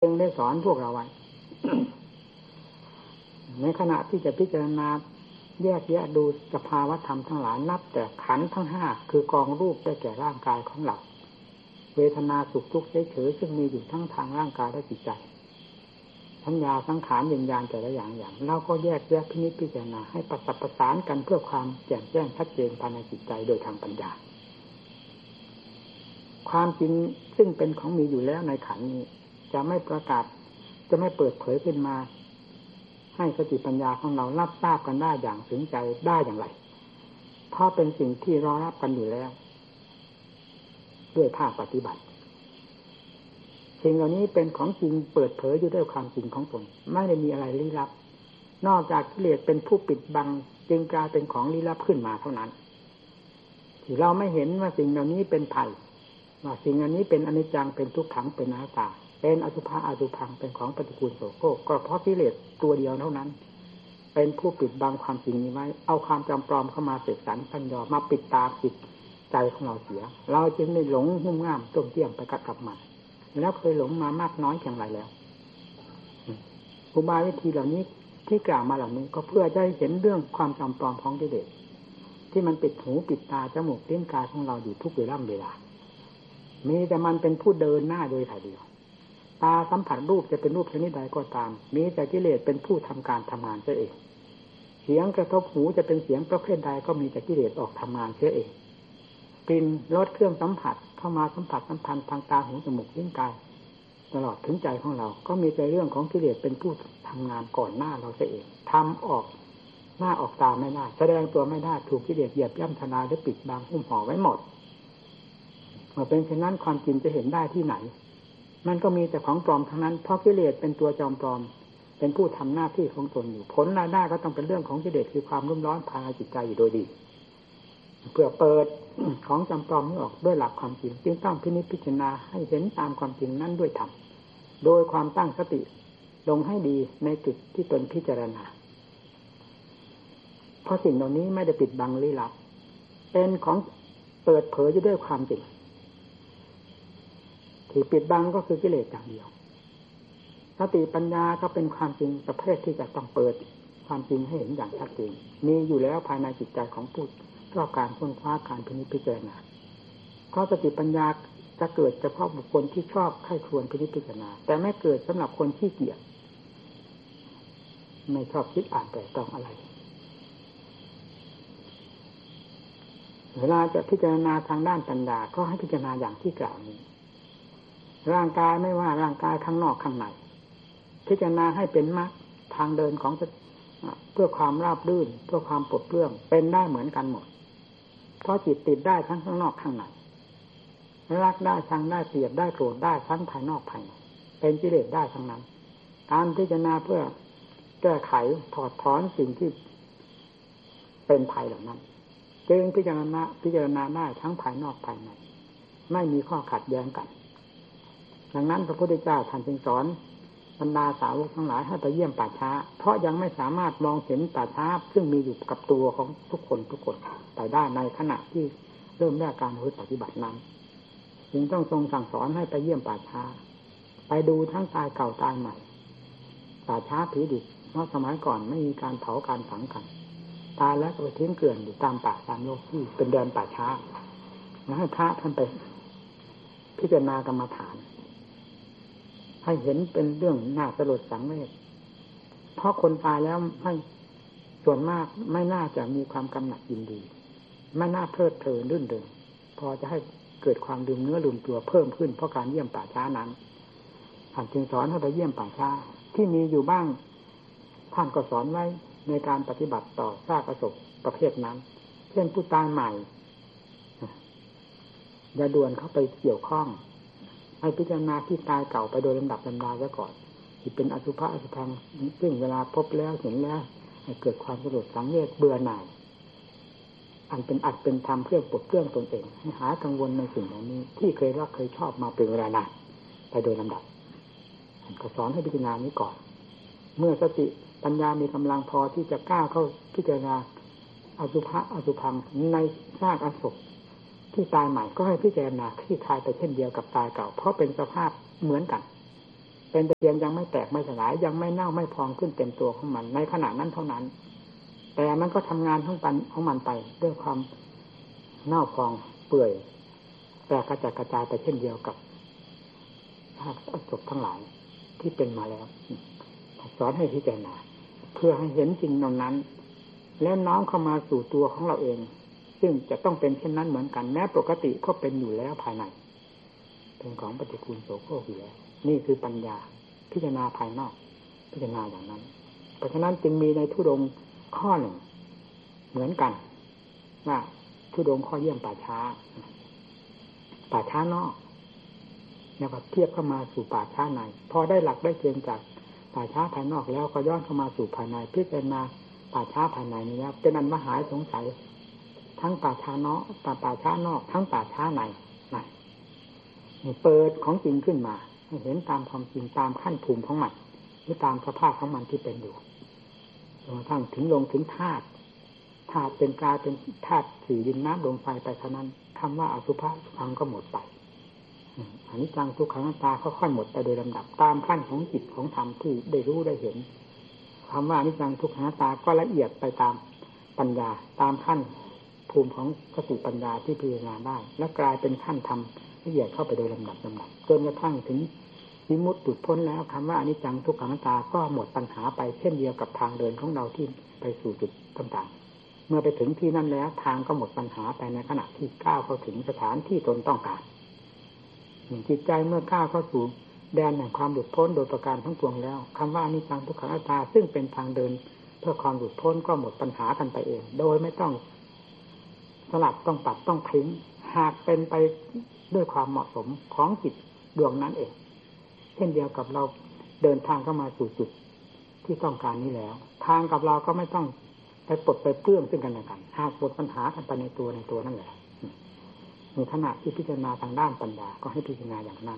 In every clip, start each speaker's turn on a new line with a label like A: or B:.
A: จึงได้สอนพวกเราไว้ ในขณะที่จะพิจารณาแยกแยะดูสภาวธรรมทั้งหลายนับแต่ขันธ์ทั้งห้าคือกองรูปได้แก่ร่างกายของเราเวทนาสุขทุกข์เฉยๆซึ่งมีอยู่ทั้งทางร่างกายและจิตใจสัญญาสังขารวิญญาณแต่ละอย่างเราก็แยกแยะพินิจพิจารณาให้ประสานกันเพื่อความแจ่มแจ้งชัดเจนภายในจิตใจโดยทางปัญญาความจริงซึ่งเป็นของมีอยู่แล้วในขันธ์นี้จะไม่ประกาศจะไม่เปิดเผยขึ้นมาให้สติปัญญาของเรารับทราบกันได้อย่างถึงใจได้อย่างไรเพราะเป็นสิ่งที่รอรับกันอยู่แล้วด้วยภาคปฏิบัติสิ่งเหล่านี้เป็นของจริงเปิดเผยอยู่ด้วยความจริงของตนไม่ได้มีอะไรลี้ลับนอกจากกิเลสเป็นผู้ปิดบังจึงกลายเป็นของลี้ลับขึ้นมาเท่านั้นที่เราไม่เห็นว่าสิ่งเหล่านี้เป็นภัยว่าสิ่งอันนี้เป็นอนิจจังเป็นทุกขังเป็นอนัตตาเป็นอสุภะอสุภังเป็นของปฏิกูลโสโครกก็เพราะกิเลสตัวเดียวเท่านั้นเป็นผู้ปิดบังความจริงนี้ไว้เอาความจำปลอมเข้ามาเสกสรรพันยอมาปิดตาปิดใจของเราเสียเราจึงได้หลงงุ่มง่ามต้มเตี้ยมไปกลับมาแล้วเคยหลงมามากน้อยอย่างไรแล้วอุบายวิธีเหล่านี้ที่กล่าวมาเหล่านี้ก็เพื่อจะให้เห็นเรื่องความจำปลอมของกิเลสที่มันปิดหูปิดตาจมูกลิ้นกายของเราอยู่ทุกเวลามีแต่มันเป็นผู้เดินหน้าโดยถ่ายเดียวตาสัมผัสรูปจะเป็นรูปชนิดใดก็ตามมีแต่กิเลสเป็นผู้ทำการทำงานเสียเองเสียงกระทบหูจะเป็นเสียงประเภทใดก็มีแต่กิเลสออกทำงานเสียเองกลิ่นรสเครื่องสัมผัสเข้ามาสัมผัสสัมพันธ์ทางตาหูจมูกลิ้นกายตลอดถึงใจของเราก็มีแต่เรื่องของกิเลสเป็นผู้ทำงานก่อนหน้าเราเสียเองทำออกหน้าออกตาไม่ได้แสดงตัวไม่ได้ถูกกิเลสเหยียบย่ำทำลายและปิดบังหุ้มห่อไว้หมดเมื่อเป็นเช่นนั้นความจริงจะเห็นได้ที่ไหนมันก็มีแต่ของปลอมทั้งนั้นเพราะกิเลสเป็นตัวจอมปลอมเป็นผู้ทำหน้าที่ของตนอยู่ผลรายได้ก็ต้องเป็นเรื่องของกิเลสคือความรุ่มร้อนภายในจิตใจอยู่โดยดีเพื่อเปิดของจำปลอมนี้ออกด้วยหลักความจริงจึงต้องพินิจพิจารณาให้เห็นตามความจริงนั้นด้วยธรรมโดยความตั้งสติลงให้ดีในจุดที่ตนพิจารณาเพราะสิ่งเหล่านี้ไม่ได้ปิดบังลี้ลับเป็นของเปิดเผยอยู่ด้วยความจริงที่ปิดบังก็คือกิเลสอย่างเดียวสติปัญญาก็เป็นความจริงประเภทที่จะต้องเปิดความจริงให้เห็นอย่างชัดเจนมีอยู่แล้วภายในจิตใจของผู้ชอบการค้นคว้าการพินิจพิจารณาเพราะสติปัญญาจะเกิดเฉพาะบุคคลที่ชอบใคร่ครวญพินิจพิจารณาแต่ไม่เกิดสำหรับคนขี้เกียจไม่ชอบคิดอ่านแต่ต้องอะไรเวลาจะพิจารณาทางด้านปัญญาก็ให้พิจารณาอย่างที่กล่าวนี้ร่างกายไม่ว่าร่างกายข้างนอกข้างในพิจารณาให้เป็นมรรคทางเดินของเพื่อความราบรื่นเพื่อความปลดเปลื้องเป็นได้เหมือนกันหมดเพราะจิตติดได้ทั้งข้างนอกข้างในรักได้ชังได้เกลียดได้โกรธได้ทั้งภายนอกภายในเป็นกิเลสได้ทั้งนั้นการพิจารณาเพื่อแก้ไขถอดถอนสิ่งที่เป็นภัยเหล่านั้นจึงพิจารณาได้ทั้งภายนอกภายในไม่มีข้อขัดแย้งกันดังนั้นพระพุทธเจ้าท่านจึงสอนบรรดาสาวกทั้งหลายให้ไปเยี่ยมป่าช้าเพราะยังไม่สามารถมองเห็นป่าช้าซึ่งมีอยู่กับตัวของทุกคนไปได้ในขณะที่เริ่มแรกการปฏิบัตินั้นจึงต้องทรงสั่งสอนให้ไปเยี่ยมป่าช้าไปดูทั้งตายเก่าตายใหม่ป่าช้าผีดิบเพราะสมัยก่อนไม่มีการเผาการฝังกันตายแล้วก็ไปทิ้งเกลื่อนอยู่ตามป่าตามโลกที่เป็นแดนป่าช้าแล้วให้พระท่านไปพิจารณากรรมฐานให้เห็นเป็นเรื่องน่าสลดสังเวชเพราะคนตายแล้วให้ส่วนมากไม่น่าจะมีความกำหนัดยินดีไม่น่าเพลิดเพลินรื่นเริงพอจะให้เกิดความลืมเนื้อลืมตัวเพิ่มขึ้นเพราะการเยี่ยมป่าช้านั้นท่านจึงสอนให้ไปเยี่ยมป่าช้าที่มีอยู่บ้างท่านก็สอนไว้ในการปฏิบัติต่อซากอศพประเภทนั้นเช่นผู้ตายใหม่อย่าด่วนเข้าไปเกี่ยวข้องให้พิจารณาที่ตายเก่าไปโดยลำดับลำดาซะก่อนที่เป็นอสุภะอสุภังซึ่งเวลาพบแล้วเห็นแล้วให้เกิดความสลดสังเวชเบื่อหน่ายอันเป็นอัดเป็นธรรมเพื่อปลดเปลื้องตนเองให้หากังวลในสิ่งเหล่านี้ที่เคยรักเคยชอบมาเป็นเวลานานไปโดยลำดับก็สอนให้พิจารณานี้ก่อนเมื่อสติปัญญามีกำลังพอที่จะก้าวเข้าพิจารณาอสุภะอสุภังในซากอศพที่ตายใหม่ก็ให้พิจารณาคลี่คลายไปเช่นเดียวกับตายเก่าเพราะเป็นสภาพเหมือนกันเป็นแต่เพียงยังไม่แตกไม่สลายยังไม่เน่าไม่พองขึ้นเต็มตัวของมันในขณะนั้นเท่านั้นแต่มันก็ทำงานของมันไปด้วยความเน่าพองเปื่อยแต่กระจัดกระจายไปเช่นเดียวกับธาตุศพทั้งหลายที่เป็นมาแล้วสอนให้พิจารณาเพื่อให้เห็นจริงตรงนั้นแล้วน้อมเข้ามาสู่ตัวของเราเองซึ่งจะต้องเป็นเช่นนั้นเหมือนกันแม้ปกติก็เป็นอยู่แล้วภายในเป็นของปฏิกูลโสโครกอยู่แล้วนี่คือปัญญาพิจารณาภายนอกพิจารณาอย่างนั้นเพราะฉะนั้นจึงมีในธุดงค์ข้อหนึ่งเหมือนกันว่าธุดงค์ข้อเยี่ยมป่าช้านอกแล้วก็เทียบเข้ามาสู่ป่าช้าในพอได้หลักได้เกณฑ์จากป่าช้าภายนอกแล้วก็ย้อนเข้ามาสู่ภายในพิจารณาป่าช้าภายในนี้แล้วเป็นอันมหาสงสัยทั้งป่าช้านอกป่าช้านอกทั้งป่าช้าในนี่เปิดของจริงขึ้นมาให้เห็นตามความจริงตามขั้นภูมิของมันหรือตามสภาพของมันที่เป็นอยู่จนกระทั่งถึงลงถึงธาตุเป็นกายเป็นธาตุสี่ดินน้ำลมไฟไปเท่านั้นคำว่าอสุภะสุขังก็หมดไปอนิจจังทุกขังอนัตตาค่อยๆหมดไปโดยลำดับตามขั้นของจิตของธรรมที่ได้รู้ได้เห็นคำว่าอนิจจังทุกขังอนัตตาก็ละเอียดไปตามปัญญาตามขั้นภูมิของสติปัญญาที่พิจารณาได้และกลายเป็นขั้นธรรมละเอียดเข้าไปโดยลำดับจนกระทั่งถึงวิมุตติหลุดพ้นแล้วคำว่าอนิจจังทุกขังอนัตตาก็หมดปัญหาไปเช่นเดียวกับทางเดินของเราที่ไปสู่จุดต่างๆเมื่อไปถึงที่นั่นแล้วทางก็หมดปัญหาไปในขณะที่ก้าวเข้าถึงสถานที่ตนต้องการจิตใจเมื่อก้าวเข้าสู่แดนแห่งความหลุดพ้นโดยประการทั้งปวงแล้วคำว่าอนิจจังทุกขังอนัตตาซึ่งเป็นทางเดินเพื่อความหลุดพ้นก็หมดปัญหากันไปเองโดยไม่ต้องสลับต้องปรับต้องทิ้งหากเป็นไปด้วยความเหมาะสมของจิตดวงนั้นเองเช่นเดียวกับเราเดินทางเข้ามาสู่จุดที่ต้องการนี้แล้วทางกับเราก็ไม่ต้องไปปลดไปเปลื้องซึ่งกันและกันหากหมดปัญหากันไปในตัวนั่นแหละในขณะที่พิจารณาทางด้านปัญญาก็ให้พิจารณาอย่างนั้น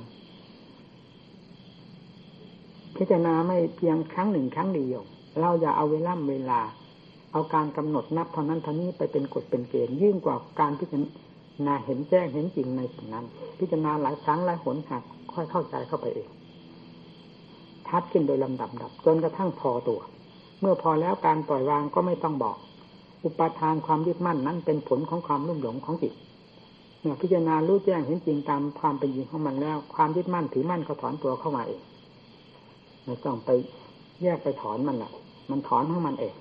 A: พิจารณาไม่เพียงครั้งหนึ่งครั้งเดียวเราอย่าเอาเวลาเอาการกำหนดนับเท่านั้นเท่านี้ไปเป็นกฎเป็นเกณฑ์ยิ่งกว่าการพิจารณาเห็นแจ้งเห็นจริงในสิ่งนั้นพิจารณาหลายครั้งหลายหนหากค่อยเข้าใจเข้าไปเองชัดขึ้นโดยลำดับจนกระทั่งพอตัวเมื่อพอแล้วการปล่อยวางก็ไม่ต้องบอกอุปาทานความยึดมั่นนั้นเป็นผลของความลุ่มหลงของจิตเมื่อพิจารณารู้แจ้งเห็นจริงตามความเป็นจริงของมันแล้วความยึดมั่นถือมั่นก็ถอนตัวเข้ามาเองไม่ต้องไปแยกไปถอนมันแหละมันถอนของมันเอง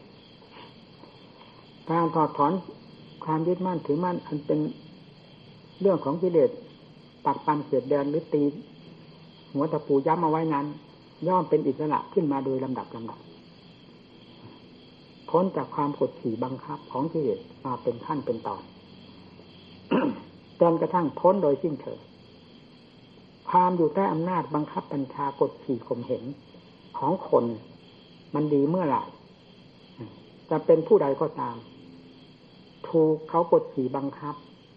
A: การถอนความยึดมั่นถือมั่นอันเป็นเรื่องของกิเลสปักปันเสียดแดนหรือตีหัวตะปูย้ำเอาไว้นั้นย่อมเป็นอิสระขึ้นมาโดยลำดับพ้นจากความกดขี่บังคับของกิเลสมาเป็นขั้นเป็นตอน จนกระทั่งพ้นโดยสิ้นเชิงความอยู่ใต้อำนาจบังคับบัญชากดขี่ข่มเหงของคนมันดีเมื่อไหร่จะเป็นผู้ใดก็ตามถูกเขากดขี่บังคับ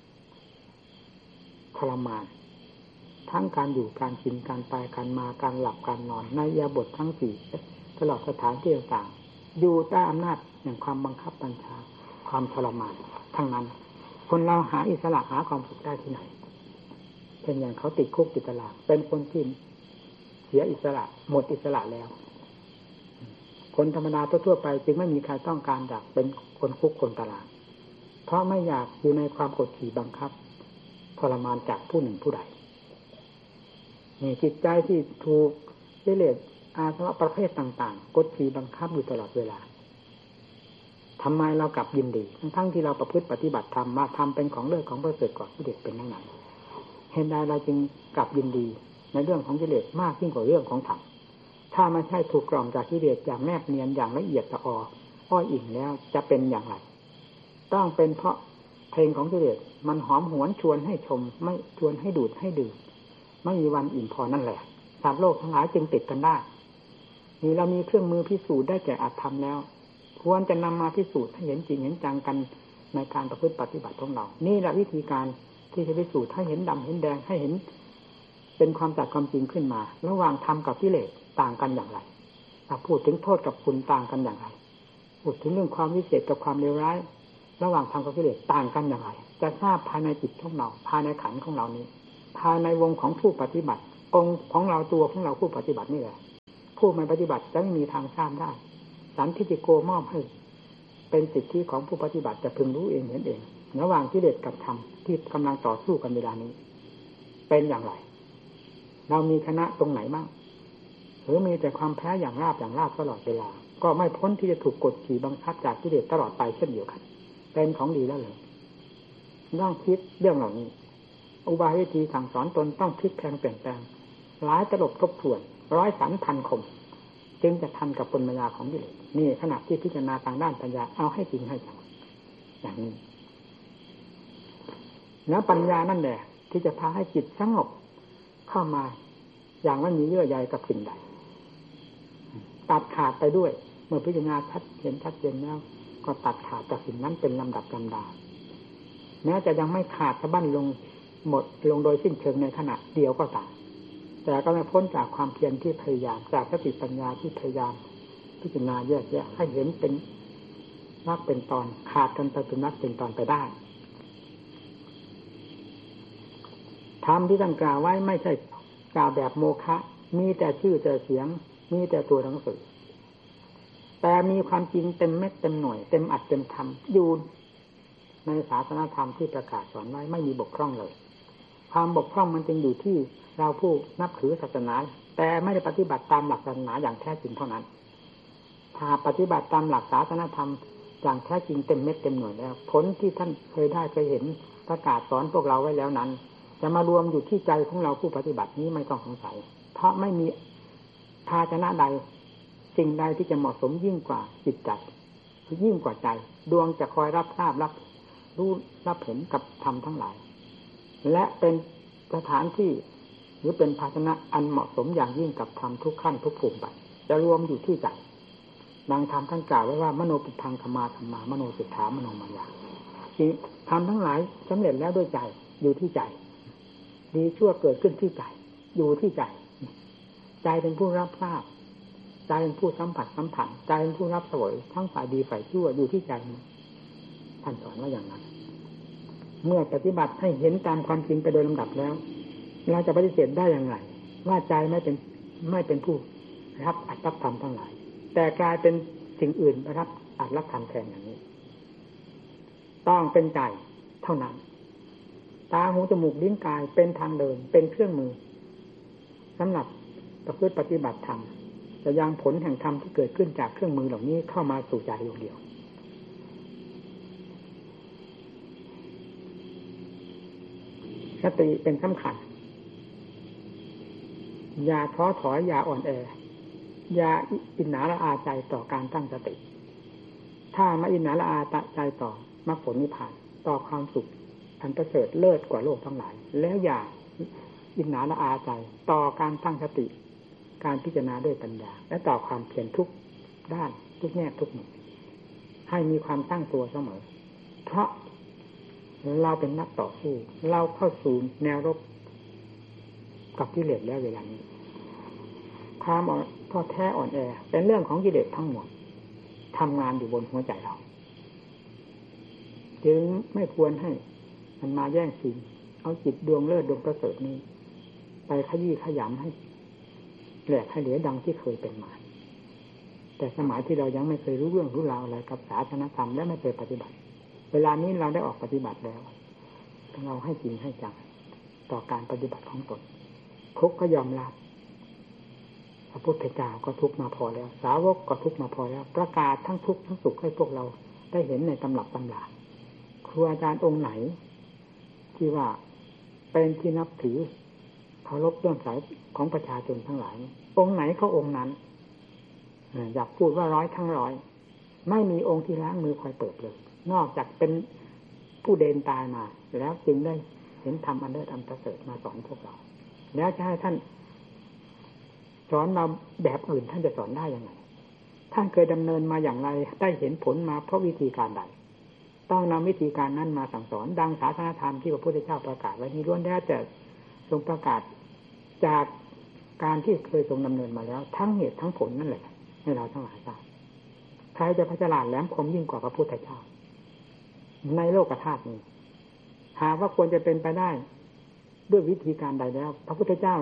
A: ทรมานทั้งการอยู่การกินการไปการมาการหลับการนอนในอิริยาบถทั้งสี่ตลอดสถานที่ต่างๆอยู่ใต้อำนาจแห่งความบังคับบัญชาความทรมานทั้งนั้นคนเราหาอิสระหาความสุขได้ที่ไหนเป็นอย่างเขาติดคุกติดตารางเป็นคนที่เสียอิสระหมดอิสระแล้วคนธรรมดาทั่วไปจึงไม่มีใครต้องการอยากเป็นคนคุกคนตารางเพราะไม่อยากอยู่ในความกดขี่บังคับทรมานจากผู้หนึ่งผู้ใดนี่จิตใจที่ถูกกิเลสอาสวะประเภทต่างๆกดขี่บังคับอยู่ตลอดเวลาทำไมเรากลับยินดีทั้งที่เราประพฤติปฏิบัติธรรมมาทำเป็นของเลิศของประเสริฐกว่ากิเลสเป็นนั้นเห็นใดเราจึงกลับยินดีในเรื่องของกิเลสมากยิ่งกว่าเรื่องของธรรมถ้าไม่ใช่ถูกกล่อมจากกิเลสอย่างแนบเนียนอย่างละเอียดละอออ้ออิ่งแล้วจะเป็นอย่างไรต้องเป็นเพราะเพลงของกิเลสมันหอมหวนชวนให้ชมไม่ชวนให้ดูดให้ดื่มไม่มีวันอิ่มพอนั่นแหละสัตว์โลกทั้งหลายจึงติดกันได้นี่เรามีเครื่องมือพิสูจน์ได้แก่อัตธรรมแล้วควรจะนำมาพิสูจน์ให้เห็นจริงเห็นจังกันในการประพฤติปฏิบัติของเรานี่แหละวิธีการที่จะพิสูจน์ให้เห็นดำเห็นแดงให้เห็นเป็นความจัดความจริงขึ้นมาระหว่างธรรมกับกิเลสต่างกันอย่างไรพูดถึงโทษกับคุณต่างกันอย่างไรพูดถึงเรื่องความวิเศษกับความเลวร้ายระหว่างธรรมกับกิเลสต่างกันอย่างไรจะทราบภายในจิตของเราภายในขันธ์ของเรานี้ภายในวงของผู้ปฏิบัติองค์ของเราตัวของเราผู้ปฏิบัตินี่แหละผู้ไม่ปฏิบัติจะไม่มีทางทราบได้สันทิฏฐิโกมอบให้เป็นสิทธิของผู้ปฏิบัติจะพึงรู้เองเห็นเองระหว่างกิเลสกับธรรมที่กำลังต่อสู้กันเวลานี้เป็นอย่างไรเรามีคณะตรงไหนบ้างหรือมีแต่ความแพ้อย่างราบตลอดเวลาก็ไม่พ้นที่จะถูกกดขี่บังคับจากกิเลสตลอดไปเช่นเดียวกันเป็นของดีแล้วเลยต้องคิดเรื่องเหล่านี้อุบายวิธีสั่งสอนตนต้องพลิกแพลงเปลี่ยนแปลงหลายตลบทบทวนร้อยสันพันคมจึงจะทันกับปัญญาของกิเลสนี่ขณะที่พิจารณาทางด้านปัญญาเอาให้จริงให้จังอย่างนี้แล้วปัญญานั่นแหละที่จะพาให้จิตสงบเข้ามาอย่างไม่มีเยื่อใยกับสิ่งใดตัดขาดไปด้วยเมื่อพิจารณาชัดเจนแล้วก็ตัดขาดจากสิ่งนั้นเป็นลำดับลำดาแม้จะยังไม่ขาดสะบั้นลงหมดลงโดยสิ้นเชิงในขณะเดียวก็ตามแต่ก็ไม่พ้นจากความเพียรที่พยายามจากสติปัญญาที่พยายามพิจารณาแยกแยะให้เห็นเป็นนักเป็นตอนขาดกันไปเป็นนักเป็นตอนไปได้ธรรมที่ท่านกล่าวไว้ไม่ใช่กล่าวแบบโมฆะมีแต่ชื่อแต่เสียงมีแต่ตัวหนังสือแต่มีความจริงเต็มเม็ดเต็มหน่วยเต็มอัดเต็มทำอยู่ในศาสนธรรมที่ประกาศสอนไว้ไม่มีบกพร่องเลยความบกพร่องมันจึงอยู่ที่เราผู้นับถือศาสนาแต่ไม่ได้ปฏิบัติตามหลักศาสนาอย่างแท้จริงเท่านั้นถ้าปฏิบัติตามหลักศาสนธรรมอย่างแท้จริงเต็มเม็ดเต็มหน่วยแล้วผลที่ท่านเคยได้เคยเห็นประกาศสอนพวกเราไว้แล้วนั้นจะมารวมอยู่ที่ใจของเราผู้ปฏิบัตินี้ไม่ต้องสงสัยเพราะไม่มีภาชนะใดสิ่งใดที่จะเหมาะสมยิ่งกว่าจิตใจยิ่งกว่าใจดวงจะคอยรับทราบรับรู้รับเห็นกับธรรมทั้งหลายและเป็นสถานที่หรือเป็นภาชนะอันเหมาะสมอย่างยิ่งกับธรรมทุกขั้นทุกภูมิไปจะรวมอยู่ที่ใจดังธรรมท่านกล่าวไว้ว่ามโนปุพังธรรมามามโนสิกขามโนมายาธรรมทั้งหลายสำเร็จแล้วด้วยใจอยู่ที่ใจดีชั่วเกิดขึ้นที่ใจอยู่ที่ใจใจเป็นผู้รับทราบใจเป็นผู้สัมผัสใจเป็นผู้รับเสวยทั้งฝ่ายดีฝ่ายชั่วอยู่ที่ใจท่านสอนว่าอย่างนั้นเมื่อปฏิบัติให้เห็นตามความจริงไปโดยลำดับแล้วเราจะปฏิเสธได้อย่างไรว่าใจไม่เป็นผู้รับอัตตธรรมทั้งหลายแต่กลายเป็นสิ่งอื่นรับอัตตธรรมแทนอย่างนี้ต้องเป็นใจเท่านั้นตาหูจมูกลิ้นกายเป็นทางเดินเป็นเครื่องมือสำหรับประพฤติปฏิบัติธรรมจะยังผลแห่งธรรมที่เกิดขึ้นจากเครื่องมือเหล่านี้เข้ามาสู่ใจดวงเดียวสติเป็นสำคัญอย่าท้อถอยอย่าอ่อนแออย่าอิจฉาละอาใจต่อการตั้งสติถ้ามาอิจฉาละอาใจต่อมรรคผลนิพพานต่อความสุขอันประเสริฐเลิศกว่าโลกทั้งหลายแล้วอย่าอิจฉาละอาใจต่อการตั้งสติการพิจารณาด้วยปัญญาและต่อความเพียรทุกด้านทุกแง่ทุกมุมให้มีความตั้งตัวเสมอเพราะเราเป็นนักต่อสู้เราเข้าสู่แนวรบกับกิเลสแล้วเวลานี้ความท้อแท้อ่อนแอเป็นเรื่องของกิเลสทั้งหมดทำงานอยู่บนหัวใจเราจึงไม่ควรให้มันมาแย่งชิงเอาจิตดวงเลิศดวงประเสริฐนี้ไปขยี้ขยำให้แหลกให้เหลือดังที่เคยเป็นมาแต่สมัยที่เรายังไม่เคยรู้เรื่องรู้ราวอะไรกับศาสนธรรมและไม่เคยปฏิบัติเวลานี้เราได้ออกปฏิบัติแล้วเราให้จริงให้จังต่อการปฏิบัติของตนทุกข์ก็ยอมรับพระพุทธเจ้าก็ทุกข์มาพอแล้วสาวกก็ทุกข์มาพอแล้วประกาศทั้งทุกข์ทั้งสุขให้พวกเราได้เห็นในตำรับตำราครูอาจารย์องค์ไหนที่ว่าเป็นที่นับถือเคารพเลื่อมใสของประชาชนทั้งหลายองค์ไหนเขาองค์นั้นอยากพูดว่าร้อยทั้งร้อยไม่มีองค์ที่ล้างมือคอยเปิดเลยนอกจากเป็นผู้เดินตายมาแล้วจึงได้เห็นธรรมอันเลิศอันประเสริฐมาสอนพวกเราแล้วจะให้ท่านสอนเราแบบอื่นท่านจะสอนได้ยังไงท่านเคยดำเนินมาอย่างไรได้เห็นผลมาเพราะวิธีการใดต้องนำวิธีการนั้นมาสั่งสอนดังศาสนธรรมที่พระพุทธเจ้าประกาศไว้นี้ล้วนแล้วแต่ทรงประกาศจากการที่เคยทรงดำเนินมาแล้วทั้งเหตุทั้งผลนั่นแหละให้เราทั้งหลายทราบใครจะพัฒนาแหลมคมยิ่งกว่าพระพุทธเจ้าในโลกธาตุนี้หากว่าควรจะเป็นไปได้ด้วยวิธีการใดแล้วพระพุทธเจ้า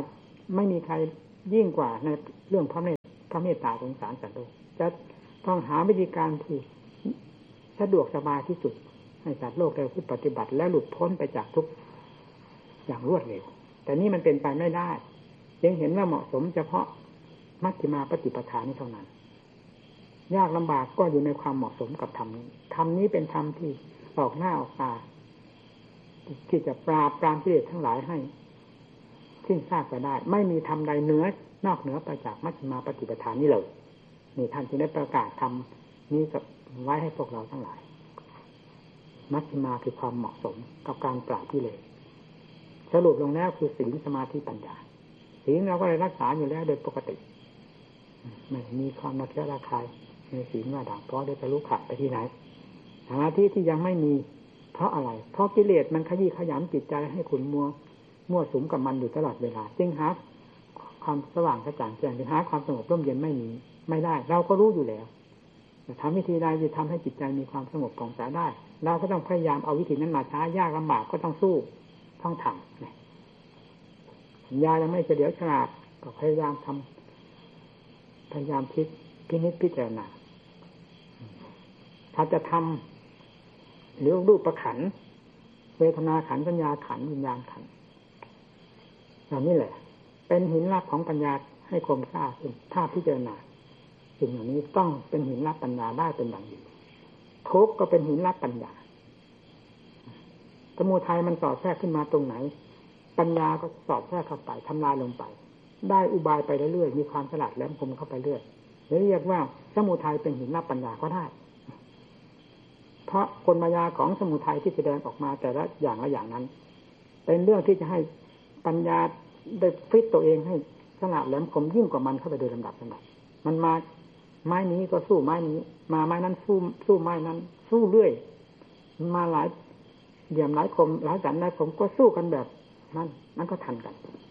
A: ไม่มีใครยิ่งกว่าในเรื่องพระเมตตาสงสารสัตว์โลกจะต้องหาวิธีการที่สะดวกสบายที่สุดให้สัตว์โลกได้ปฏิบัติและหลุดพ้นไปจากทุกอย่างรวดเร็วแต่นี่มันเป็นไปไม่ได้ยังเห็นว่าเหมาะสมเฉพาะมัชฌิมาปฏิปทานี้เท่านั้นยากลำบากก็อยู่ในความเหมาะสมกับธรรมนี้ธรรมนี้เป็นธรรมที่ออกหน้าออกตาที่จะปราบปรามกิเลสทั้งหลายให้สิ้นซากไปได้ไม่มีธรรมใดนอกเหนือไปจากมัชฌิมาปฏิปทานี้เลยนี่ท่านจึงได้ประกาศธรรมนี้กับไว้ให้พวกเราทั้งหลายมัชฌิมาคือความเหมาะสมกับการปราบกิเลสสรุปลงแล้วคือศีลสมาธิปัญญาศีลเราก็เลยรักษาอยู่แล้วโดยปกติไม่มีความระเทียระคายในศีลว่าด่างเพราะได้ทะลุขาดไปที่ไหนสมาธิที่ยังไม่มีเพราะอะไรเพราะกิเลสมันขยี้ขยำจิตใจให้ขุ่นมั่วสุมกับมันอยู่ตลอดเวลาจึงหาความสว่างกระจ่างแจ้งจึงหาความสงบร่มเย็นไม่ได้เราก็รู้อยู่แล้วแต่ทำวิธีใดจะทำให้จิตใจมีความสงบผ่องใสได้เราก็ต้องพยายามเอาวิธีนั้นมาใช้ยากลำบากก็ต้องสู้ต้องทำปัญญายังไม่เฉลียวฉลาดก็พยายามทำพยายามคิดพิจารณาถ้าจะทำหรือรูปประขันเวทนาขันสัญญาขันวิญญาณขันอย่างนี้แหละเป็นหินลับของปัญญาให้คมกล้าขึ้นถ้าพิจารณาสิ่งเหล่านี้ต้องเป็นหินลับปัญญาได้เป็นอย่างดีทุกข์ก็เป็นหินลับปัญญาสมุทัยมันสอดแทรกขึ้นมาตรงไหนปัญญาก็สอดแทรกเข้าไปทำลายลงไปได้อุบายไปเรื่อยๆมีความฉลาดแหลมคมเข้าไปเรื่อยเรียกว่าสมุทัยเป็นหินลับปัญญาก็ได้เพราะกลมายาของสมุทัยที่แสดงออกมาแต่ละอย่างนั้นเป็นเรื่องที่จะให้ปัญญาได้ฟิตตัวเองให้ฉลาดแหลมคมยิ่งกว่ามันเข้าไปโดยลำดับมันมาไม้นี้ก็สู้ไม้นี้มาไม้นั้นสู้ไม้นั้นสู้เรื่อยมาหลายเหลี่ยมหลายคมหลายสันหลายคมก็สู้กันแบบนั้นก็ทันกัน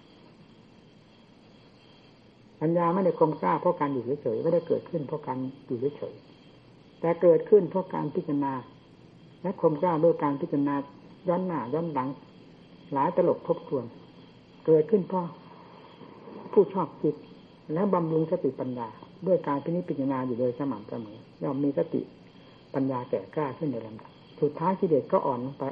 A: ปัญญาไม่ได้คมกล้าเพราะการอยู่เฉยๆไม่ได้เกิดขึ้นเพราะการอยู่เฉยๆแต่เกิดขึ้นเพราะการพิจารณาและคมกล้าด้วยการพิจารณาย้อนหน้าย้อนหลังหลายตลบทบทวนเกิดขึ้นเพราะผู้ชอบคิดและบำรุงสติปัญญาด้วยการพิจารณาอยู่โดยสม่ำเสมอย่อมมีสติปัญญาแก่กล้าขึ้นในลำดับสุดท้ายกิเลสก็อ่อนลงไป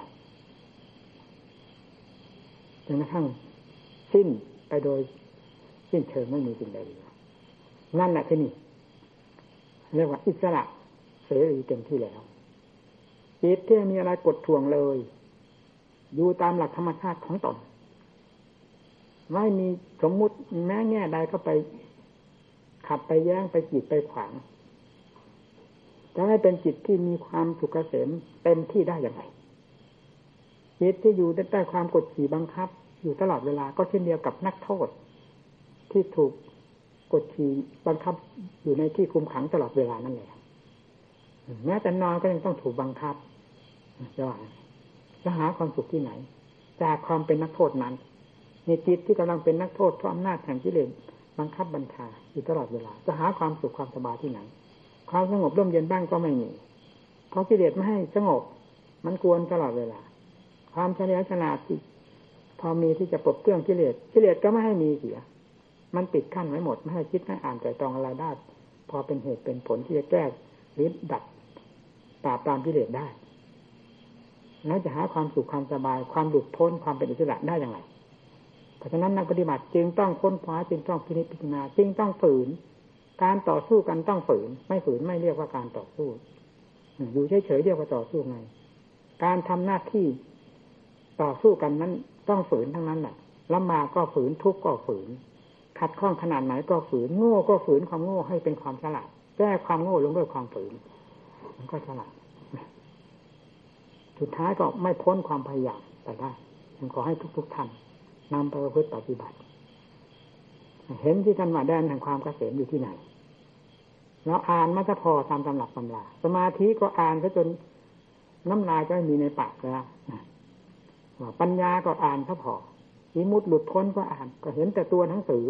A: จนกระทั่งสิ้นไปโดยสิ้นเชิงไม่มีสิ่งใดเหลือนั่นแหละที่นี่เรียกว่าอิสระเสรีเต็มที่แล้วจิตที่มีอะไรกดท่วงเลยอยู่ตามหลักธรรมชาติของตนไม่มีสมมุติแม้แง่ใดก็ไปขับไปแย้งไปกีดไปขวางจะให้เป็นจิตที่มีความสุขเกษมเต็มที่ได้อย่างไรจิตที่อยู่ใต้ความกดขี่บังคับอยู่ตลอดเวลาก็เช่นเดียวกับนักโทษที่ถูกกดขี่บังคับอยู่ในที่คุมขังตลอดเวลานั่นแหละแม้แต่นอนก็ยังต้องถูกบังคับจะหาความสุขที่ไหนจากความเป็นนักโทษนั้นในจิตที่กำลังเป็นนักโทษเพราะอำนาจแห่งกิเลสบังคับบัญชาอยู่ตลอดเวลาจะหาความสุขความสบายที่ไหนความสงบร่มเย็นบ้างก็ไม่มีเพราะกิเลสไม่ให้สงบมันกวนตลอดเวลาความเฉลียวฉลาดที่พอมีที่จะปลดเปลื้องกิเลสก็ไม่ให้มีเสียมันปิดกั้นไว้หมดไม่ให้คิดไม่อ่านแต่ตองอะไรได้พอเป็นเหตุเป็นผลที่จะแก้หรือดับปราบปรามกิเลสได้แล้วจะหาความสุขความสบายความหลุดพ้นความเป็นอิสระได้อย่างไรเพราะฉะนั้นนักปฏิบัติจึงต้องค้นคว้าจึงต้องพิจารณาจึงต้องฝืนการต่อสู้กันต้องฝืนไม่ฝืนไม่เรียกว่าการต่อสู้อยู่เฉยๆเรียกว่าต่อสู้ไงการทำหน้าที่ต่อสู้กันนั้นต้องฝืนทั้งนั้นแหละลำบากก็ฝืนทุกข์ก็ฝืนขัดข้องขนาดไหนก็ฝืนโง่ก็ฝืนความโง่ให้เป็นความฉลาดแก้ความโง่ลงด้วยความฝืนมันก็ฉลาดสุดท้ายก็ไม่พ้นความพยายามแต่ได้ผมขอให้ทุกท่านนำไปประพฤติปฏิบัติเห็นที่ท่านว่าแดนแห่งความเกษมอยู่ที่ไหนเราอ่านมาจะพอตามตำรับตำราสมาธิก็อ่านซะจนน้ำลายก็ไม่มีในปากแล้วปัญญาก็อ่านซะพอวิมุตติหลุดพ้นก็อ่านก็เห็นแต่ตัวหนังสือ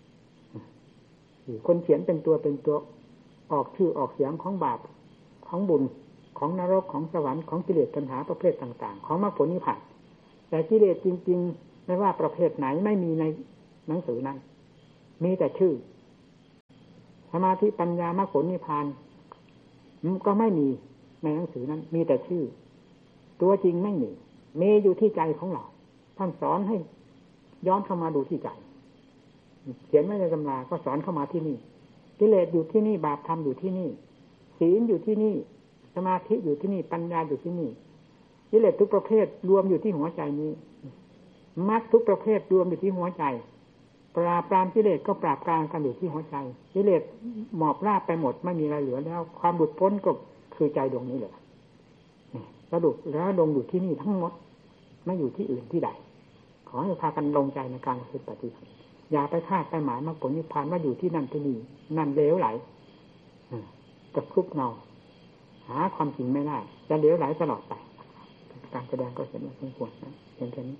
A: คนเขียนเป็นตัวออกชื่อออกเสียงของบาปของบุญของนรกของสวรรค์ของกิเลสตัณหาประเภทต่างๆของมรรคผลนิพพานแต่กิเลสจริงๆไม่ว่าประเภทไหนไม่มีในหนังสือนั้นมีแต่ชื่อสมาธิปัญญามรรคผลนิพพานก็ไม่มีในหนังสือนั้นมีแต่ชื่อตัวจริงไม่มีอยู่ที่ใจของเราท่านสอนให้ย้อนเข้ามาดูที่ใจเขียนไว้ในตำราก็สอนเข้ามาที่นี่กิเลสอยู่ที่นี่บาปธรรมอยู่ที่นี่ศีลอยู่ที่นี่สมาธิอยู่ที่นี่ปัญญาอยู่ที่นี่กิเลสทุกประเภทรวมอยู่ที่หัวใจนี้มรรคทุกประเภทรวมอยู่ที่หัวใจปราบปรามกิเลสก็ปราบปรามกันอยู่ที่หัวใจกิเลสหมอบราบไปหมดไม่มีอะไรเหลือแล้วความหลุดพ้นก็คือใจดวงนี้แหละสรุปแล้วลงอยู่ที่นี่ทั้งหมดไม่อยู่ที่อื่นที่ใดขอให้พากันลงใจในการปฏิบัติอย่าไปคาดไปหมายมรรคผลนิพพานว่าอยู่ที่นั่นที่นี่นั่นเลวไหลจะคลุกเงาหาความจริงไม่ได้จะเลวไหลตลอดไปการแสดงก็เห็นว่าสมควรนะเพียงแค่นี้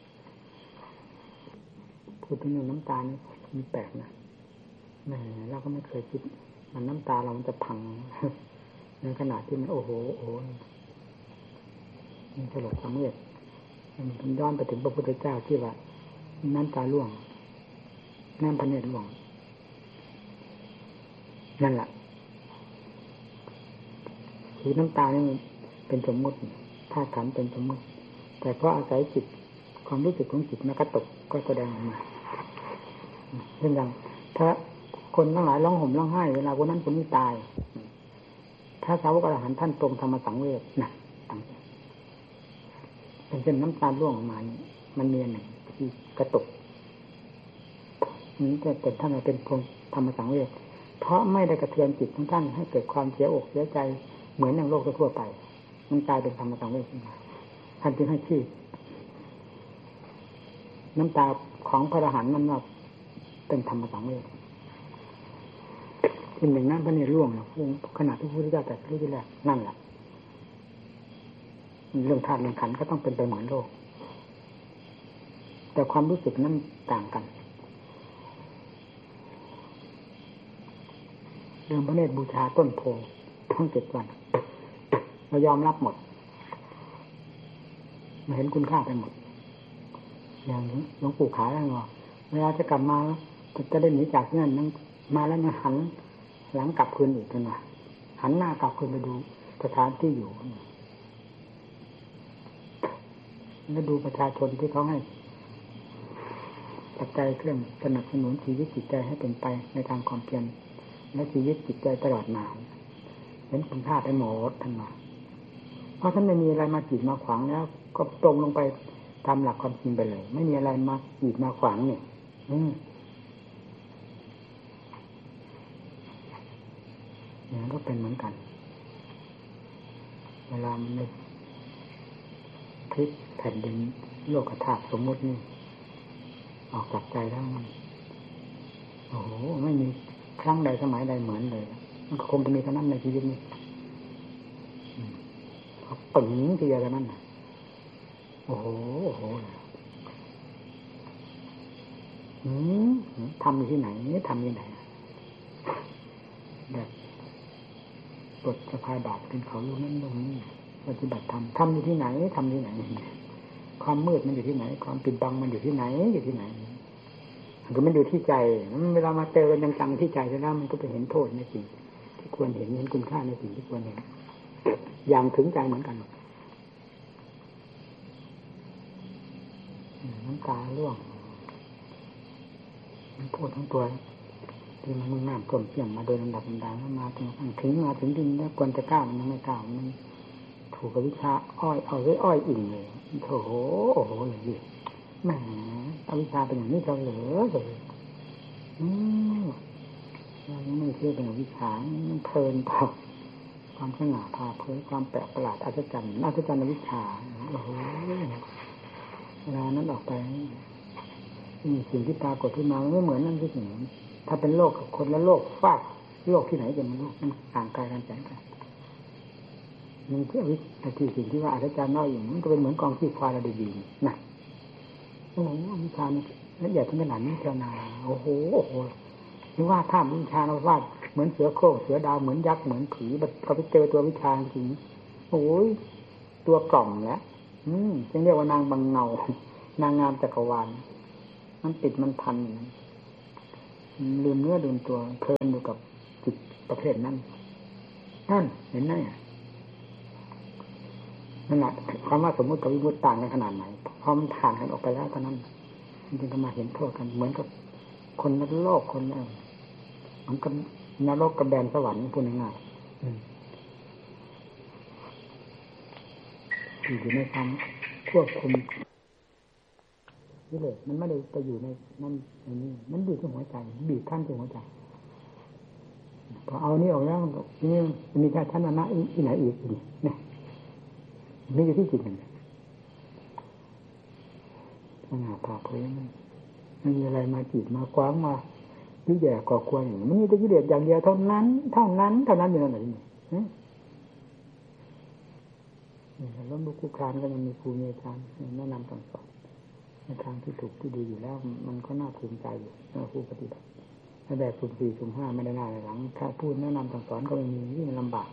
A: พูดถึงเรื่องน้ำตานี่มีแปลกนะแหมเราก็ไม่เคยคิดมันน้ำตาเรามันจะพังในขณะที่มันโอ้โหมันสลดความเมื่อยมันย้อนไปถึงพระพุทธเจ้าที่ว่าน้ำตาร่วงน้ำพระเนตรร่วงนั่นแหละคือน้ำตานี่เป็นสมมติธาตุขันธ์เป็นสมมติแต่เพราะอาศัยจิตความรู้สึกของจิตมันกระตุกก็แสดงออกมาเช่นอย่างถ้าคนทั้งหลายร้องห่มร้องไห้เวลาคนนั้นคนนี้ตายถ้าสาวกอรหันต์ท่านตรงธรรมสังเวชนะเป็นเช่นน้ำตาร่วงออกมามันมีอันหนึ่งที่กระตุกนี้จะเป็นท่านเป็นพงธรรมสังเวชเพราะไม่ได้กระเทือนจิตของท่านให้เกิดความเสียอกเสียใจเหมือนอย่างโลกทั่วไปมันกลายเป็นธรรมสังเวชขึ้นมาท่านจึงให้ชื่อน้ำตาของพระอรหันต์นั้นว่าเป็นธรรมสังเวชเป็นหนึ่งน้ำพระเนตรร่วงนะขณะที่พระพุทธเจ้าตรัสรู้ที่แรกนั่นแหละเรื่องธาตุเรื่องขันธ์ก็ต้องเป็นไปเหมือนโลกแต่ความรู้สึกนั้นต่างกันเรื่องพระเนตรบูชาต้นโพทั้ง7 วันเรายอมรับหมดมาเห็นคุณค่าไปหมดอย่างหลวงปู่ขายแล้วเวลาจะกลับมาจะได้หนีจากที่นั่นมาแล้วมาหันหลังกลับคืนอีกกันว่าหันหน้ากลับคืนไปดูสถานที่อยู่แล้วดูประชาชนที่เขาให้ปัจจัยเครื่องสนับสนุนชีวิตจิตใจให้เป็นไปในทางความเพียรและชีวิตจิตใจตลอดมาเห็นคุณค่าไปหมดทั้งหมดเพราะท่านไม่มีอะไรมากีดมาขวางแล้วก็ตรงลงไปตามหลักความจริงไปเลยไม่มีอะไรมากีดมาขวางเนี่ยอย่างนั้นก็เป็นเหมือนกันเวลามันพลิกแผ่นดินโลกธาตุสมมตินี่ออกจากใจแล้วมันโอ้โหไม่มีครั้งใดสมัยใดเหมือนเลยมันคงจะมีเท่านั้นในชีวิตนี้ปึ๋งทีเดียวเท่านั้นโอ้โหทำอยู่ที่ไหนทำอยู่ไหนแบบปลดสะพายบาปเป็นเขาลูกนั้นตรงนี้ปฏิบัติธรรมทำอยู่ที่ไหนทำที่ไหนความมืดมันอยู่ที่ไหนความปิดบังมันอยู่ที่ไหนอยู่ที่ไหนคือมันอยู่ที่ใจเวลามาเจอกันจังๆที่ใจแล้วมันก็ไปเห็นโทษในสิ่งที่ควรเห็นคุณค่าในสิ่งที่ควรเห็นอย่างถึงใจเหมือนกันน้ำตาร่วงมันพูดทั้งตัวที่มันมุ่งหน้าก้มเปี่ยมมาโดยลำดับมาถึงดินแล้วควรจะก้าวมันไม่ก้าวมันถูกกับวิชาอ้อยอิ่งเลยโอ้โหอย่างนี้แหมอวิชชาเป็นอย่างนี้เราเหลือเลยเราไม่เชื่อเป็นวิชามันเพลินต่อความสง่าผ่าเผยความแปลกประหลาดอัศจรรย์ในวิชาโอ้โหเวลานั้นออกไปสิ่งที่ปรากฏขึ้นมาไม่เหมือนนั่นที่หนึ่งถ้าเป็นโลกกับคนละโลกฟาดโลกที่ไหนจะมันโลกมันห่างไกลกันแสนไกลมันคือที่สิ่งที่ว่าอัศจรรย์น้อยอย่างมันก็เป็นเหมือนกองขี้ควายระดีๆนะโอ้โหวิชาละเอียดถึงขนาดนี้เจ้านาโอ้โหนี่ว่าถ้าวิชาเราวาดเหมือนเสือโคร่งเสือดาวเหมือนยักษ์เหมือนผีแบบเขาไปเจอตัววิชาจริงโอ้ยตัวกล่องแล้วจึงเรียกว่านางบางเงานางงามจักรวาลมันติดมันพันลืมเนื้อลืมตัวเพลินอยู่กับจิตประเภทนั้นนั่นเห็นไหมนั่นแหละความว่าสมมติกับวิมุตติต่างกันขนาดไหนพอมันผ่านกันออกไปแล้วตอนนั้นมันจึงจะมาเห็นโทษกันเหมือนกับคนในโลกคนนั้นมันก็นรกกับแดนสวรรค์พูดง่ายๆอยู่ในความควบคุมนี่เลยมันไม่ได้ไปอยู่ในนั่นในนี้มันบีบที่หัวใจบีบขั้นที่หัวใจพอเอานี่ออกแล้วนี่มีการชั้นนะอีไหนอีกเนี่ยนี่อยู่ที่จิตมันขนาดผ่าเผยมันมีอะไรมาจีบมากว้างมายิ่งแย่ก่อควรอย่างนี้มันมีแต่กิเลสอย่างเดียวเท่านั้นอยู่นั่นแหละนี่แล้วลูกคู่ครานก็ยังมีครูมีอาจารย์แนะนำสั่งสอนในทางที่ถูกที่ดีอยู่แล้วมันก็น่าภูมิใจอยู่ผู้ปฏิบัติถ้าแบบสุ่มสี่สุ่มห้าไม่ได้หน้าหลังถ้าพูดแนะนำสั่งสอนก็ไม่มียิ่งลำบาก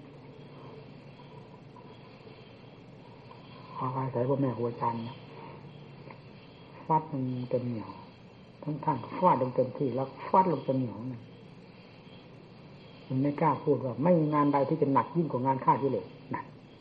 A: ขออาศัยพ่อแม่ครูอาจารย์ฟาดมันเต็มเหนียวทั้งฟาดลงเต็มที่แล้วฟาดลงเต็มเหนียวมันไม่กล้าพูดว่าไม่มีงานใดที่จะหนักยิ่งกว่างานฆ่ากิเลสนะ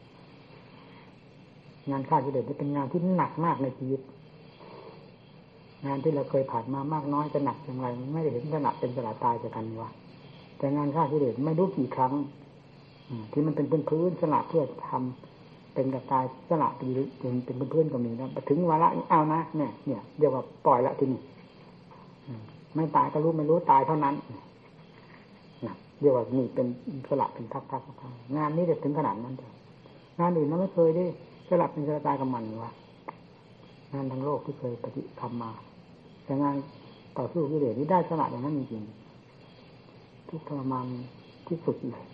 A: งานฆ่ากิเลสนี่เป็นงานที่หนักมากในชีวิตงานที่เราเคยผ่านมามากน้อยจะหนักอย่างไรไม่ได้เห็นขนาดเป็นสลายตายจากกันวะแต่งานฆ่ากิเลสไม่รู้กี่ครั้งที่มันเป็นพื้นสละเพื่อทำเป็นกระตายสละเป็นพื้นก็มีแล้วถึงวาระเอานะเนี่ยเดี๋ยวว่าปล่อยละทีนี้ไม่ตายก็รู้ไม่รู้ตายเท่านั้นเดี๋ยวว่านี่เป็นสละเป็นทักงานนี้จะถึงขนาดนั้นงานอื่นเราไม่เคยได้สละเป็นสละตายกับมันวะงานทางโลกที่เคยปฏิทำมาแต่งานต่อสู้กิเลสนี่ได้สละอย่างนั้นจริงๆทุกทรมานที่สุดเลย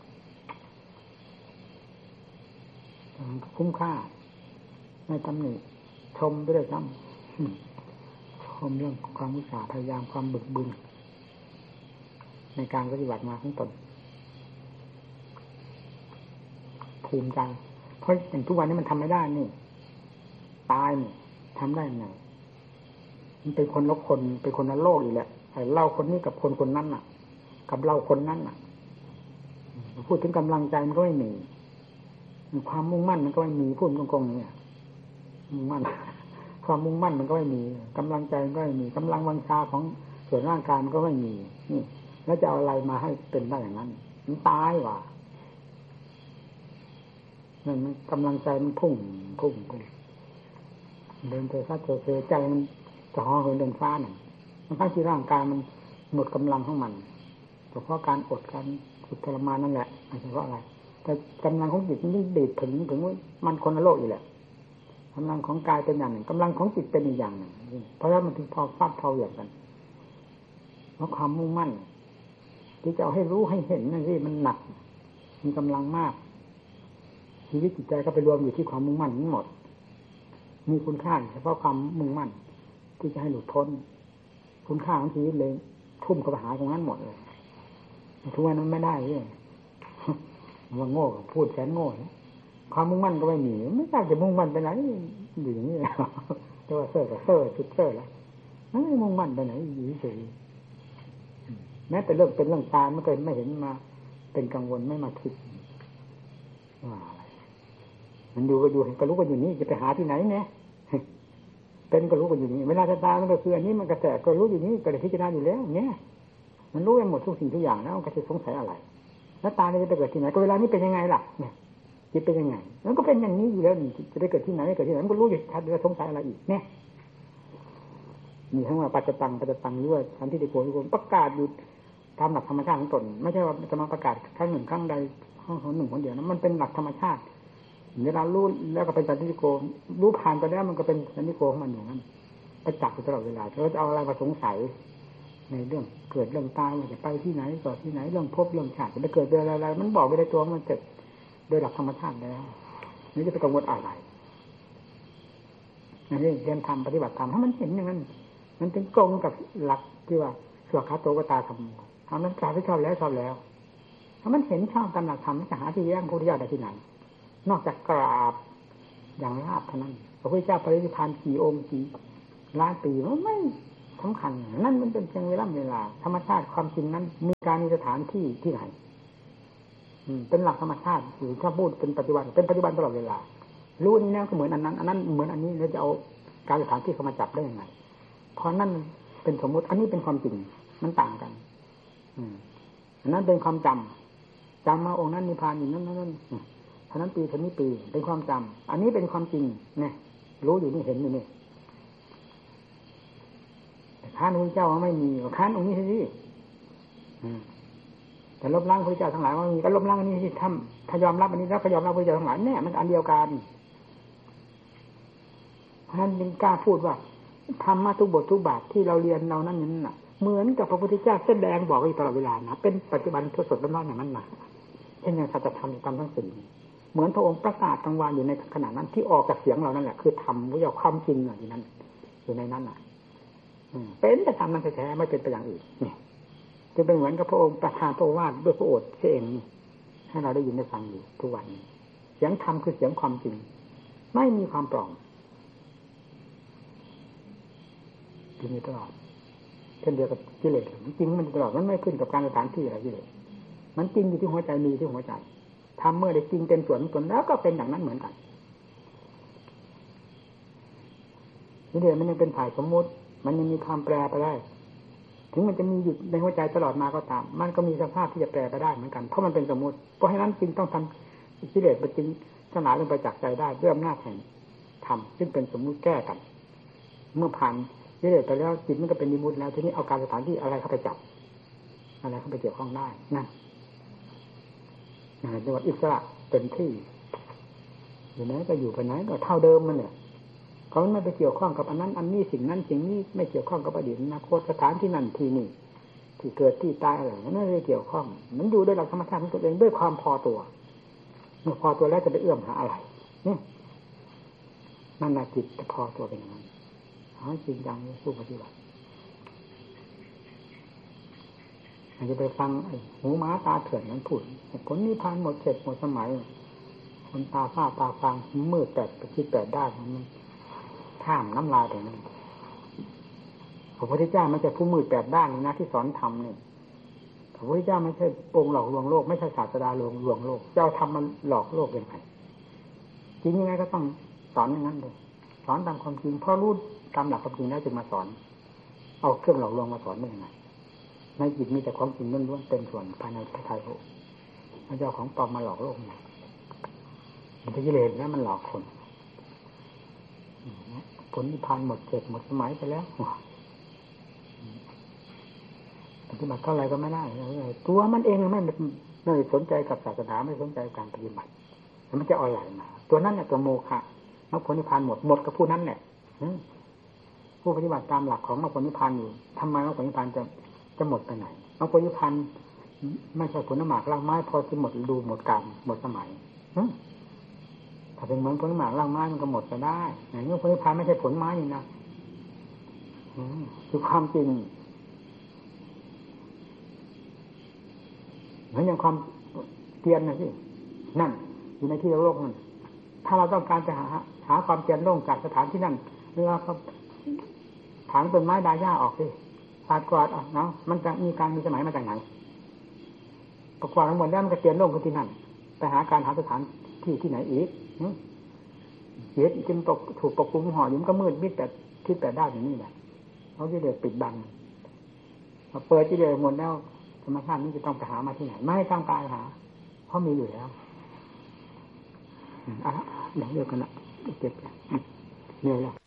A: คุ้มค่าในตำหนิชมไปด้วยซ้ำชมเรื่องความอุตสาห์พยายามความบึกบึนในการปฏิบัติมาของตนภูมิใจเพราะอย่างทุกวันนี้มันทำไม่ได้นี่ตายนี่ทำได้ยังไงมันเป็นคนละคนเป็นคนละโลกอีกแหละเล่าคนนี้กับคนนั้นน่ะกับเราคนนั้นน่ะพูดถึงกำลังใจมันก็ไม่มีความมุ่งมั่นมันก็ไม่มีพูดตรงๆเนี่ยมุ่งมั่นความมุ่งมั่นมันก็ไม่มีกำลังใจมันก็ไม่มีกำลังวังชาของส่วนร่างกายมันก็ไม่มีนี่แล้วจะเอาอะไรมาให้เป็นได้อย่างนั้นมันตายว่ะนั่นกำลังใจมันพุ่งเดินไปซะเจอใจมันจะห่อเหินเดินฟ้าหนึ่งมันทั้งที่ร่างกายมันหมดกำลังของมันเพราะการอดการฝึกทรมานนั่นแหละไม่ใช่เพราะอะไรแต่กำลังของจิตนี่เด็ดถึงว่ามันคนละโลกอีกแหละกำลังของกายเป็นอย่างหนึ่งกำลังของจิตเป็นอีกอย่างหนึ่งเพราะฉะนั้นมันถึงพอฟาดเท่าอย่างกันเพราะความมุ่งมั่นที่จะเอาให้รู้ให้เห็นนั่นสิมันหนักมีกำลังมากชีวิตจิตใจก็ไปรวมอยู่ที่ความมุ่งมั่นทั้งหมดมีคุณค่าเฉพาะความมุ่งมั่นที่จะให้หลุดพ้นคุณค่าของชีวิตเลยทุ่มเข้าไปหาตรงนั้นหมดเลยทุกวันนั้นไม่ได้เลยว่าโง่พูดแสนโง่ความมุ่งมั่นก็ไม่มีไม่ทราบจะมุ่งมั่นไปไหนอยู่อย่างนี้แต่ว่าเซ่อกับเซ่อจุดเซ่อแล้วไม่มุ่งมั่นไปไหนอยู่เฉยแม้แต่เรื่องเป็นเรื่องตายไม่เคยไม่เห็นมาเป็นกังวลไม่มาคิดว่าอะไรมันอยู่ก็อยู่เห็นก็รู้กันอยู่นี่จะไปหาที่ไหนเนี่ยเป็นก็รู้กันอยู่นี่เวลาจะตายมันก็คืออันนี้มันกระแสก็รู้อยู่นี่ก็ได้พิจารณาอยู่แล้วเนี่ยมันรู้ไปหมดทุกสิ่งทุกอย่างแล้วก็จะสงสัยอะไรแล้วตายจะไปเกิดที่ไหนก็เวลานี้เป็นยังไงล่ะเนี่ยจิตเป็นยังไงมันก็เป็นอย่างนี้อยู่แล้วนี่จะได้เกิดที่ไหนไม่เกิดที่ไหนมันก็รู้อยู่ชัดแล้วสงสัยอะไรอีกเนี่ยมีทั้งว่าปัจจตังด้วยสันติโกประกาศอยู่ตามหลักธรรมชาติของตนไม่ใช่ว่าจะมาประกาศครั้งหนึ่งครั้งใดครั้งหนึ่งคนเดียวนะมันเป็นหลักธรรมชาติเวลารู้แล้วก็เป็นสันติโกรู้ผ่านไปแล้วมันก็เป็นสันติโกของมันอย่างนั้นประจักษ์อยู่ตลอดเวลาเราจะเอาอะไรมาสงสัยในเรื่องเกิดเรื่องตายจะไปที่ไหนต่อที่ไหนเรื่องภพเรื่องชาติจะเกิดเป็นอะไรมันบอกไปในตัวมันเกิดโดยหลักธรรมชาติแล้วนี่จะไปกังวลอะไรนี่เรียนธรรมปฏิบัติธรรมถ้ามันเห็นอย่างนั้นมันถึงตรงกับหลักที่ว่าสวดคาโตวตาธรรมทำนั้นกล่าวที่ชอบแล้วถ้ามันเห็นชอบตามหลักธรรมจะหาที่แย้งพระพุทธเจ้าได้ที่ไหนนอกจากกราบอย่างราบเท่านั้นพระพุทธเจ้าปรินิพพานกี่องค์กี่ล้านปีมันไม่สำคัญนั่นมันเป็นเพียงเวลาธรรมชาติความจริงนั้นมีการมีสถานที่ที่ไหนเป็นหลักธรรมชาติหรือถ้าพูดเป็นปัจจุบันตลอดเวลารู้นี่แล้วก็เหมือนอันนั้นเหมือนอันนี้เราจะเอาการสถานที่เข้ามาจับได้ยังไงเพราะนั่นเป็นสมมติอันนี้เป็นความจริงมันต่างกันอันนั้นเป็นความจำมาองค์นั้นนิพพานอยู่นั่นเท่านั้นปีเท่านี้ปีเป็นความจำอันนี้เป็นความจริงเนี่ยรู้อยู่นี่เห็นอยู่นี่ค้านพระเจ้าว่าไม่มีค้านองค์นี้สิแต่ลบล้างพระเจ้าทั้งหลายว่ามีก็ลบล้างอันนี้ที่ถ้ายอมรับอันนี้แล้วก็ยอมรับพระเจ้าทั้งหลายเนี่ยมันอันเดียวกันเพราะฉะนั้นจึงกล้าพูดว่าธรรมะทุกบททุกบาทที่เราเรียนเรานั้นน่ะเหมือนกับพระพุทธเจ้าแสดงบอกอยู่ตลอดเวลานะเป็นปัจจุบันสดๆร้อนๆอย่างนั้นมาเช่นอย่างสัจธรรมตามทั้งสิ่งเหมือนพระองค์ประกาศกลางวันอยู่ในขณะนั้นที่ออกจากเสียงเรานั่นแหละคือธรรมวิญญาณความจริงอยู่นั้นอยู่ในนั้นน่ะเป็นแต่ธรรมนั้นแท้ๆไม่เป็นไปอย่างอื่นเนี่ยจะเป็นเหมือนกับพระองค์ประทานพระโอวาทด้วยพระโอษฐ์เองให้เราได้ยินได้ฟังอยู่ทุกวันนี้เสียงธรรมคือเสียงความจริงไม่มีความปลอมจริงตลอดเช่นเดียวกับกิเลสมันจริงมันตลอดมันไม่ขึ้นกับการสถานที่อะไรกิเลสมันจริงอยู่ที่หัวใจมีที่หัวใจทำเมื่อได้จริงเต็มส่วนตนแล้วก็เป็นอย่างนั้นเหมือนกันกิเลสมันยังเป็นฝ่ายสมมติมันยังมีความแปรไปได้ถึงมันจะมีอยู่ในหัวใจตลอดมาก็ตามมันก็มีสภาพที่จะแปรไปได้เหมือนกันเพราะมันเป็นสมมติเพราะฉะนั้นจริงต้องทำกิเลสมันจริงสลายลงไปจากใจได้ด้วยอำนาจแห่งธรรมซึ่งเป็นสมมุติแก้กันเมื่อผ่านกิเลสไปแล้วจิตมันก็เป็นนิมุติแล้วทีนี้เอาการสถานที่อะไรเข้าไปจับอะไรเข้าไปเกี่ยวข้องได้นั่นจังหวัดอิสระเต็มที่อยู่ไหนก็อยู่ไปไหนก็เท่าเดิมมันเนี่ยเขาไม่ไปเกี่ยวข้องกับอันนั้นอันนี้สิ่งนั้นสิ่งนี้ไม่เกี่ยวข้องกับอดีตอนาคตสถานที่นั่นที่นี่ที่เกิดที่ตายอะไรนั่นไม่เกี่ยวข้องมันอยู่ด้วยหลักธรรมชาติของตัวเองด้วยความพอตัวเมื่อพอตัวแล้วจะไปเอื้อมหาอะไรนี่นั่นแหละจิตจะพอตัวเป็นอย่างนั้นหาจริงจังสู้ปฏิบัติอาจจะไปฟังไอ้หูม้าตาเถื่อนนั้นพูดผลนิพพานหมดเสร็จหมดสมัยคนตาฝ้าตาฟางมืดแปดคิดแปดด้านมันท่ามน้ำลายแต่นั้นพระพุทธเจ้าไม่ใช่ผู้มืดแปดด้านนะที่สอนธรรมนี่พระพุทธเจ้าไม่ใช่องค์หลอกลวงโลกไม่ใช่ศาสดาลวงโลกเจ้าทำมันหลอกโลกยังไงจริงยังไงก็ต้องสอนอย่างนั้นเลยสอนตามความจริงเพราะรู้ตามหลักความจริงแล้วจึงมาสอนเอาเครื่องหลอกลวงมาสอนได้ยังไงในจิตมีแต่ความจริงล้วนๆเต็มส่วนภายในพระทัยพระพระเจ้าของปลอมมาหลอกโลกเนี่ยมันเป็นกิเลสแล้วมันหลอกคนผลนิพพานหมดเสร็จหมดสมัยไปแล้วปฏิบัติเท่าไรก็ไม่ได้ตัวมันเองไม่สนใจกับศาสนาไม่สนใจการปฏิบัติแล้วมันจะเอาอะไรมาตัวนั้นเนี่ยตัวโมฆะมรรคผลนิพพานหมดกับผู้นั้นแหละผู้ปฏิบัติตามหลักของมรรคผลนิพพานอยู่ทำไมมรรคผลนิพพานจะหมดไปไหนมรรคผลนิพพานไม่ใช่ผลน้ำหมากรากไม้พอที่หมดดูหมดกาลหมดสมัยถ้าเป็นเหมือนผลน้ำหมากรากไม้มันก็หมดไปได้อย่างนี้ผลนิพพานไม่ใช่ผลไม้นี่นะคือความจริงเหมือนอย่างความเพียรนะสินั่นอยู่ในที่โลกนั่นถ้าเราต้องการจะหาความเพียรโล่งจากสถานที่นั่นเวลาเขาถางต้นไม้ดาหญ้าออกสิปาดกวาดออกเนาะมันจะมีการมีสมัยมาจากไหนประกวาดทั้งหมดแล้วมันก็เปลี่ยนโลกที่นั่นไปหาการหาสถานที่ไหนอีกเย็ดจึงถูกปกคลุมห่ออยู่มันก็มืดมิดแต่ทิศแต่ด้านอย่างนี้แหละเขาจะเดือดปิดบังเปิดที่เดือดหมดแล้วธรรมชาตินี้จะต้องไปหามาที่ไหนไม่ต้องการหาเพราะมีอยู่แล้วเดี๋ยวเลิกกันละเก็บเหนื่อยแล้ว